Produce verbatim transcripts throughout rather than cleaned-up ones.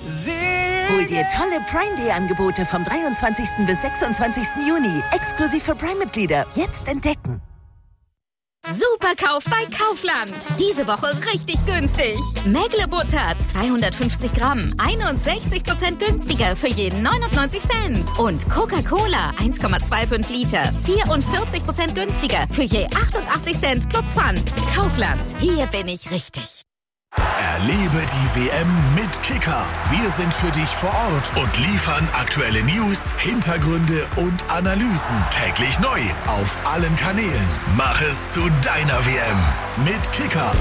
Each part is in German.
Hol dir tolle Prime Day Angebote vom dreiundzwanzigsten bis sechsundzwanzigsten Juni. Exklusiv für Prime-Mitglieder. Jetzt entdecken. Superkauf bei Kaufland. Diese Woche richtig günstig. Mägle-Butter zweihundertfünfzig Gramm, einundsechzig Prozent günstiger für jeden neunundneunzig Cent. Und Coca-Cola eins Komma fünfundzwanzig Liter, vierundvierzig Prozent günstiger für je achtundachtzig Cent plus Pfand. Kaufland, hier bin ich richtig. Erlebe die W M mit Kicker. Wir sind für dich vor Ort und liefern aktuelle News, Hintergründe und Analysen täglich neu auf allen Kanälen. Mach es zu deiner W M mit Kicker.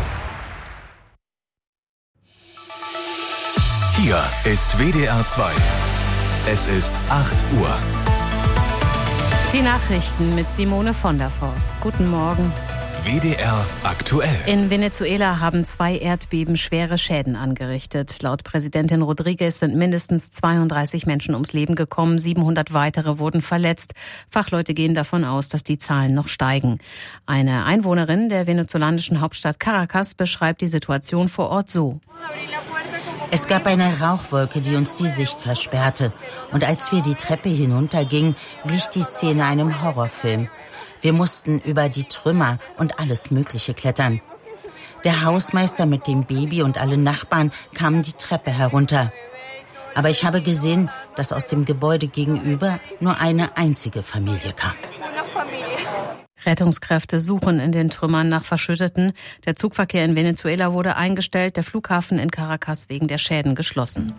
Hier ist W D R zwei. Es ist acht Uhr. Die Nachrichten mit Simone von der Forst. Guten Morgen. W D R aktuell. In Venezuela haben zwei Erdbeben schwere Schäden angerichtet. Laut Präsidentin Rodriguez sind mindestens zweiunddreißig Menschen ums Leben gekommen, siebenhundert weitere wurden verletzt. Fachleute gehen davon aus, dass die Zahlen noch steigen. Eine Einwohnerin der venezolanischen Hauptstadt Caracas beschreibt die Situation vor Ort so. Es gab eine Rauchwolke, die uns die Sicht versperrte. Und als wir die Treppe hinuntergingen, wich die Szene einem Horrorfilm. Wir mussten über die Trümmer und alles Mögliche klettern. Der Hausmeister mit dem Baby und alle Nachbarn kamen die Treppe herunter. Aber ich habe gesehen, dass aus dem Gebäude gegenüber nur eine einzige Familie kam. Rettungskräfte suchen in den Trümmern nach Verschütteten. Der Zugverkehr in Venezuela wurde eingestellt, der Flughafen in Caracas wegen der Schäden geschlossen.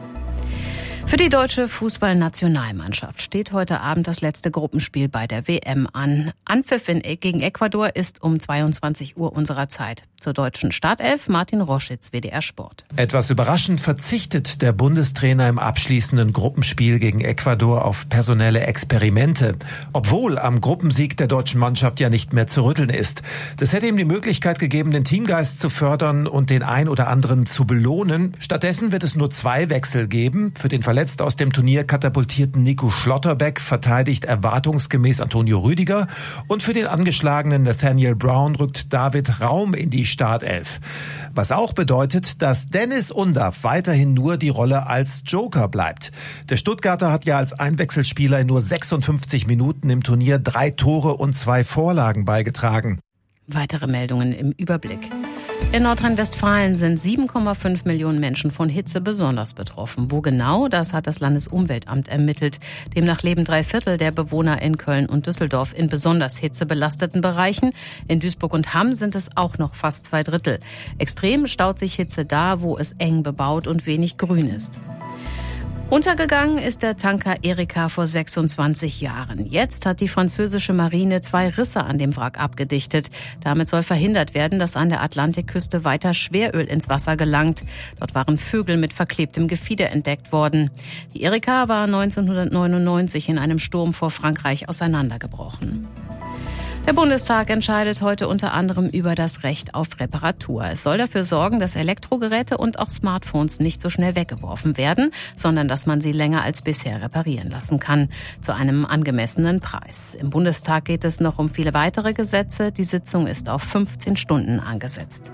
Für die deutsche Fußballnationalmannschaft steht heute Abend das letzte Gruppenspiel bei der W M an. Anpfiff in, gegen Ecuador ist um zweiundzwanzig Uhr unserer Zeit. Zur deutschen Startelf Martin Roschitz, W D R Sport. Etwas überraschend verzichtet der Bundestrainer im abschließenden Gruppenspiel gegen Ecuador auf personelle Experimente. Obwohl am Gruppensieg der deutschen Mannschaft ja nicht mehr zu rütteln ist. Das hätte ihm die Möglichkeit gegeben, den Teamgeist zu fördern und den ein oder anderen zu belohnen. Stattdessen wird es nur zwei Wechsel geben. Für den verletzt aus dem Turnier katapultierten Nico Schlotterbeck verteidigt erwartungsgemäß Antonio Rüdiger. Und für den angeschlagenen Nathaniel Brown rückt David Raum in die Startelf. Was auch bedeutet, dass Dennis Undaff weiterhin nur die Rolle als Joker bleibt. Der Stuttgarter hat ja als Einwechselspieler in nur sechsundfünfzig Minuten im Turnier drei Tore und zwei Vorlagen beigetragen. Weitere Meldungen im Überblick. In Nordrhein-Westfalen sind sieben Komma fünf Millionen Menschen von Hitze besonders betroffen. Wo genau, das hat das Landesumweltamt ermittelt. Demnach leben drei Viertel der Bewohner in Köln und Düsseldorf in besonders hitzebelasteten Bereichen. In Duisburg und Hamm sind es auch noch fast zwei Drittel. Extrem staut sich Hitze da, wo es eng bebaut und wenig Grün ist. Untergegangen ist der Tanker Erika vor sechsundzwanzig Jahren. Jetzt hat die französische Marine zwei Risse an dem Wrack abgedichtet. Damit soll verhindert werden, dass an der Atlantikküste weiter Schweröl ins Wasser gelangt. Dort waren Vögel mit verklebtem Gefieder entdeckt worden. Die Erika war neunzehnhundertneunundneunzig in einem Sturm vor Frankreich auseinandergebrochen. Der Bundestag entscheidet heute unter anderem über das Recht auf Reparatur. Es soll dafür sorgen, dass Elektrogeräte und auch Smartphones nicht so schnell weggeworfen werden, sondern dass man sie länger als bisher reparieren lassen kann, zu einem angemessenen Preis. Im Bundestag geht es noch um viele weitere Gesetze. Die Sitzung ist auf fünfzehn Stunden angesetzt.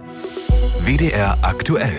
W D R aktuell.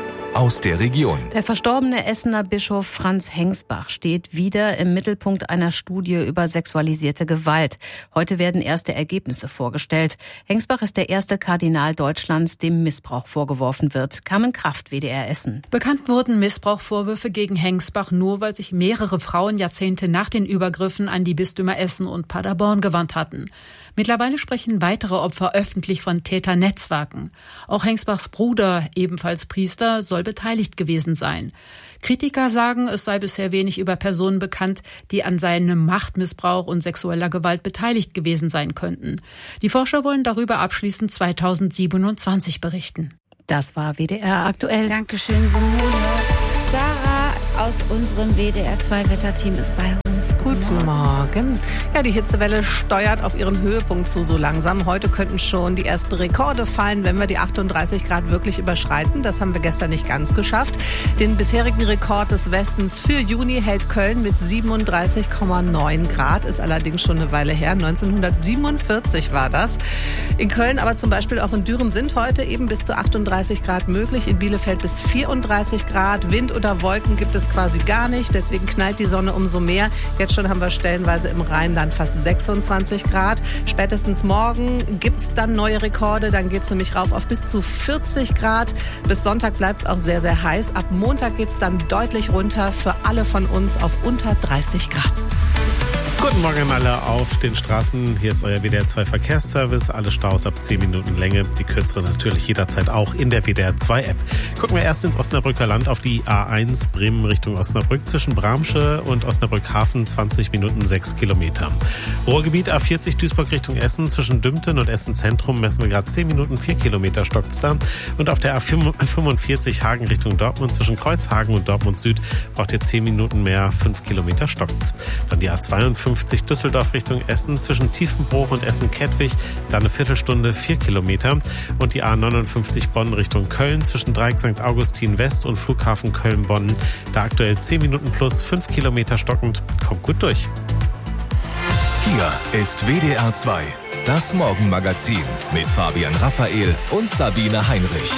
Aus der Region. Der verstorbene Essener Bischof Franz Hengsbach steht wieder im Mittelpunkt einer Studie über sexualisierte Gewalt. Heute werden erste Ergebnisse vorgestellt. Hengsbach ist der erste Kardinal Deutschlands, dem Missbrauch vorgeworfen wird. Carmen Kraft, W D R Essen. Bekannt wurden Missbrauchvorwürfe gegen Hengsbach nur, weil sich mehrere Frauen Jahrzehnte nach den Übergriffen an die Bistümer Essen und Paderborn gewandt hatten. Mittlerweile sprechen weitere Opfer öffentlich von Täternetzwerken. Auch Hengsbachs Bruder, ebenfalls Priester, soll beteiligt gewesen sein. Kritiker sagen, es sei bisher wenig über Personen bekannt, die an seinem Machtmissbrauch und sexueller Gewalt beteiligt gewesen sein könnten. Die Forscher wollen darüber abschließend zweitausendsiebenundzwanzig berichten. Das war W D R aktuell. Dankeschön, Simone. Sarah aus unserem W D R zwei Wetterteam ist bei uns. Guten Morgen. Ja, die Hitzewelle steuert auf ihren Höhepunkt zu so langsam. Heute könnten schon die ersten Rekorde fallen, wenn wir die achtunddreißig Grad wirklich überschreiten. Das haben wir gestern nicht ganz geschafft. Den bisherigen Rekord des Westens für Juni hält Köln mit siebenunddreißig Komma neun Grad. Ist allerdings schon eine Weile her. neunzehnhundertsiebenundvierzig war das. In Köln, aber zum Beispiel auch in Düren sind heute eben bis zu achtunddreißig Grad möglich. In Bielefeld bis vierunddreißig Grad. Wind oder Wolken gibt es quasi gar nicht. Deswegen knallt die Sonne umso mehr. Jetzt schon haben wir stellenweise im Rheinland fast sechsundzwanzig Grad. Spätestens morgen gibt es dann neue Rekorde. Dann geht es nämlich rauf auf bis zu vierzig Grad. Bis Sonntag bleibt es auch sehr, sehr heiß. Ab Montag geht es dann deutlich runter. Für alle von uns auf unter dreißig Grad. Guten Morgen alle auf den Straßen. Hier ist euer W D R zwei Verkehrsservice. Alle Staus ab zehn Minuten Länge. Die kürzere natürlich jederzeit auch in der W D R zwei App. Gucken wir erst ins Osnabrücker Land auf die A eins Bremen Richtung Osnabrück. Zwischen Bramsche und Osnabrück Hafen zwanzig Minuten sechs Kilometer. Ruhrgebiet A vierzig Duisburg Richtung Essen. Zwischen Dümpten und Essen Zentrum messen wir gerade zehn Minuten vier Kilometer stockt's da. Und auf der A fünfundvierzig Hagen Richtung Dortmund. Zwischen Kreuzhagen und Dortmund Süd braucht ihr zehn Minuten mehr, fünf Kilometer stockt's. Dann die A zweiundfünfzig Düsseldorf Richtung Essen, zwischen Tiefenbruch und Essen-Kettwig, da eine Viertelstunde, vier Kilometer. Und die A neunundfünfzig Bonn Richtung Köln, zwischen Dreieck Sankt Augustin West und Flughafen Köln-Bonn, da aktuell zehn Minuten plus, fünf Kilometer stockend. Kommt gut durch. Hier ist W D R zwei, das Morgenmagazin mit Fabian Raphael und Sabine Heinrich.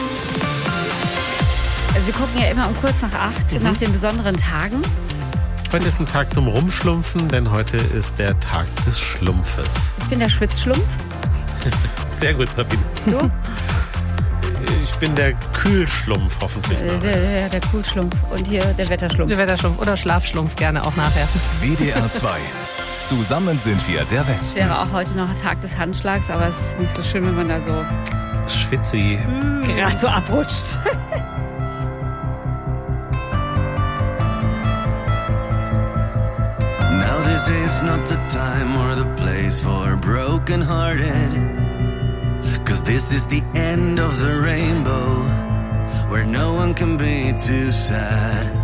Wir gucken ja immer um kurz nach acht mhm. nach den besonderen Tagen. Heute ist ein Tag zum Rumschlumpfen, denn heute ist der Tag des Schlumpfes. Ich bin der Schwitzschlumpf. Sehr gut, Sabine. Du? Ich bin der Kühlschlumpf, hoffentlich. Äh, der, der Kühlschlumpf und hier der Wetterschlumpf. Der Wetterschlumpf oder Schlafschlumpf gerne auch nachher. W D R zwei. Zusammen sind wir der Westen. Es wäre auch heute noch ein Tag des Handschlags, aber es ist nicht so schön, wenn man da so schwitzi gerade so abrutscht. Now this is not the time or the place for broken-hearted, 'cause this is the end of the rainbow, where no one can be too sad.